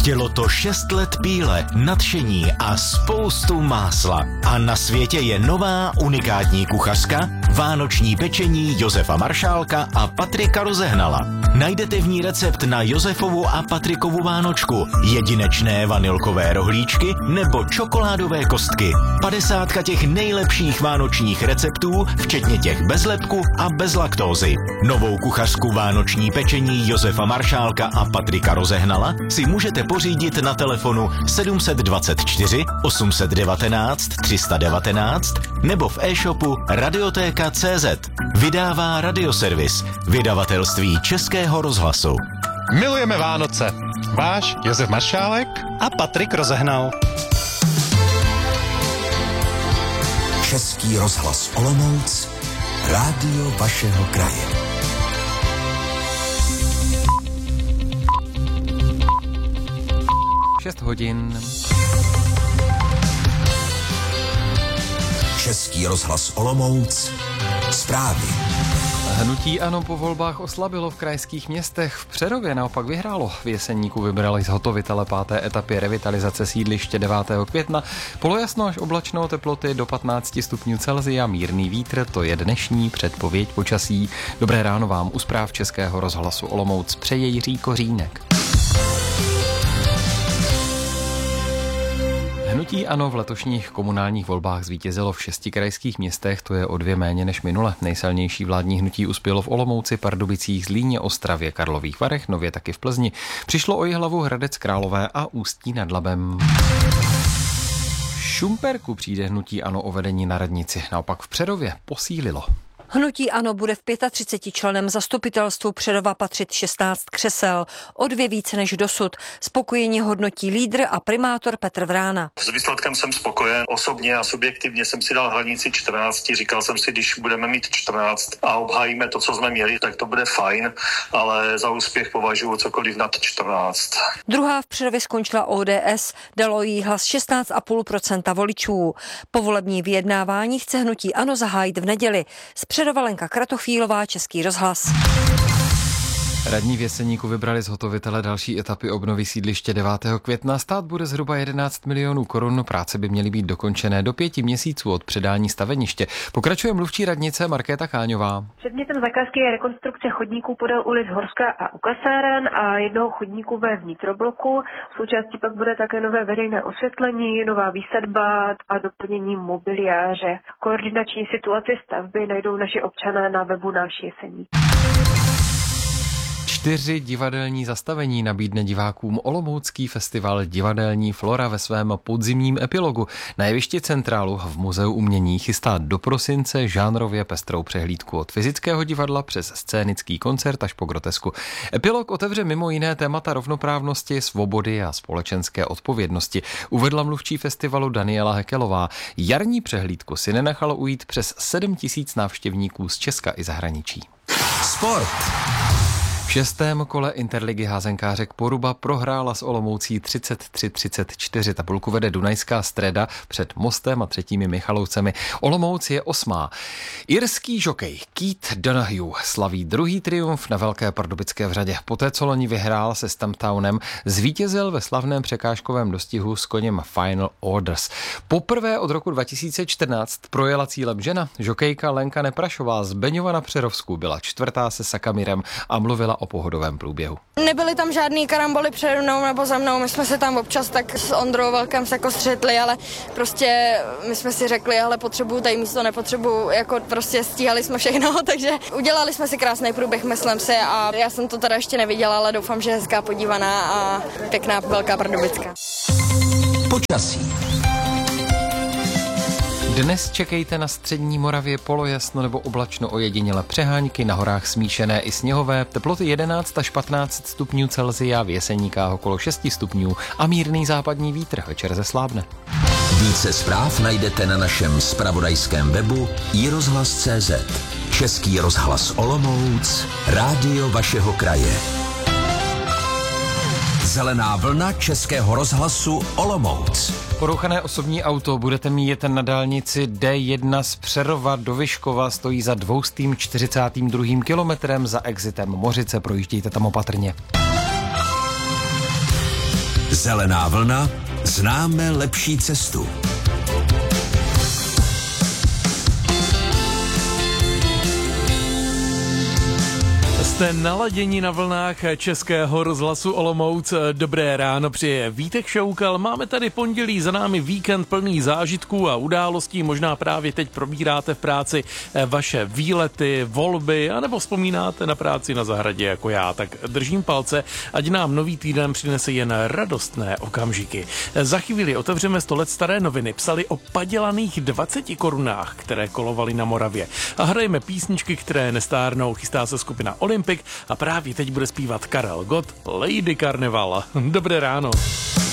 Chtělo to 6 let píle, nadšení a spoustu másla. A na světě je nová unikátní kuchařka, vánoční pečení Josefa Maršálka a Patrika Rozehnala. Najdete v ní recept na Josefovu a Patrikovu vánočku, jedinečné vanilkové rohlíčky nebo čokoládové kostky. 50 těch nejlepších vánočních receptů, včetně těch bez lepku a bez laktózy. Novou kuchařku vánoční pečení Josefa Maršálka a Patrika Rozehnala si můžete pořídit na telefonu 724 819 319 nebo v e-shopu Radiotéka.cz. Vydává Radioservis, vydavatelství Českého rozhlasu. Milujeme Vánoce. Váš Josef Maršálek a Patrik Rozehnal. Český rozhlas Olomouc, rádio vašeho kraje. Šest hodin. Český rozhlas Olomouc, zprávy. Hnutí ANO po volbách oslabilo v krajských městech. V Přerově naopak vyhrálo. V Jeseníku vybrali zhotovitele 5. etapy revitalizace sídliště 9. května. Polojasno až oblačno, teploty do 15 stupňů Celsia, mírný vítr, to je dnešní předpověď počasí. Dobré ráno vám u zpráv Českého rozhlasu Olomouc přeje Jiří Kořínek. Hnutí ANO v letošních komunálních volbách zvítězilo v 6 krajských městech, to je o 2 méně než minule. Nejsilnější vládní hnutí uspělo v Olomouci, Pardubicích, Zlíně, Ostravě, Karlových Varech, nově taky v Plzni. Přišlo o Jihlavu, Hradec Králové a Ústí nad Labem. Šumperku přijde hnutí ANO o vedení na radnici, naopak v Přerově posílilo. Hnutí ANO bude v 35 členem zastupitelstvu Přerova patřit 16 křesel, o 2 více než dosud. Spokojení hodnotí lídr a primátor Petr Vrána. S výsledkem jsem spokojen. Osobně a subjektivně jsem si dal hranici 14. Říkal jsem si, když budeme mít 14 a obhájíme to, co jsme měli, tak to bude fajn, ale za úspěch považuji cokoliv nad 14. Druhá v Přerově skončila ODS, dalo jí hlas 16,5% voličů. Povolební vyjednávání chce hnutí ANO zahájit v neděli. Přerova Lenka Kratochvílová, Český rozhlas. Radní v Jeseníku vybrali zhotovitele další etapy obnovy sídliště 9. května. Stát bude zhruba 11 milionů korun. Práce by měly být dokončené do 5 měsíců od předání staveniště. Pokračuje mluvčí radnice Markéta Káňová. Předmětem zakázky je rekonstrukce chodníků podél ulic Horská a u kasáren a jednoho chodníku ve vnitrobloku. V součástí pak bude také nové veřejné osvětlení, nová výsadba a doplnění mobiliáře. Koordinační situaci stavby najdou naši občané na webu Náš Jeseník. 4 divadelní zastavení nabídne divákům olomoucký festival Divadelní Flora ve svém podzimním epilogu. Na jevišti Centrálu v Muzeu umění chystá do prosince žánrově pestrou přehlídku od fyzického divadla přes scénický koncert až po grotesku. Epilog otevře mimo jiné témata rovnoprávnosti, svobody a společenské odpovědnosti, uvedla mluvčí festivalu Daniela Hekelová. Jarní přehlídku si nenechalo ujít přes 7 000 návštěvníků z Česka i zahraničí. Sport. V 6. kole Interligy házenkářek Poruba prohrála s Olomoucí 33-34. Tabulku vede Dunajská Streda před Mostem a 3. Michalovcemi. Olomouc je 8. Irský žokej Keith Donahue slaví druhý triumf na Velké pardubické vřadě. Poté, co loni vyhrál se Stamptownem, zvítězil ve slavném překážkovém dostihu s koněm Final Orders. Poprvé od roku 2014 projela cílem žena. Žokejka Lenka Neprašová z Beňova na Přerovsku byla 4. se Sakamirem a mluvila o pohodovém průběhu. Nebyly tam žádný karamboly přede mnou nebo za mnou, my jsme se tam občas tak s Ondrou Velkem se jako střetli, ale prostě my jsme si řekli, ale potřebuju tady místo, nepotřebuju, jako prostě stíhali jsme všechno, takže udělali jsme si krásný průběh, myslím si, a já jsem to teda ještě neviděla, ale doufám, že hezká podívaná a pěkná Velká Pardubická. Počasí. Dnes čekejte na střední Moravě polojasno nebo oblačno, ojediněle přehánky, na horách smíšené i sněhové, teploty 11 až 15 stupňů Celsia, v Jeseníkách okolo 6 stupňů a mírný západní vítr, večer zeslábne. Více zpráv najdete na našem zpravodajském webu iRozhlas.cz. Český rozhlas Olomouc, rádio vašeho kraje. Zelená vlna Českého rozhlasu Olomouc. Porouchané osobní auto budete mít na dálnici D1 z Přerova do Vyškova, stojí za 242. kilometrem za exitem Mořice, projíždějte tam opatrně. Zelená vlna, známe lepší cestu. Jste naladěni na vlnách Českého rozhlasu Olomouc. Dobré ráno přeje Vítek Šoukal. Máme tady pondělí, za námi víkend plný zážitků a událostí. Možná právě teď probíráte v práci vaše výlety, volby, anebo vzpomínáte na práci na zahradě jako já. Tak držím palce, ať nám nový týden přinese jen radostné okamžiky. Za chvíli otevřeme 100 let staré noviny. Psali o padělaných 20 korunách, které kolovaly na Moravě. A hrajeme písničky, které nestárnou. Chystá se skupina Olympik a právě teď bude zpívat Karel Gott, Lady Carnival. Dobré ráno.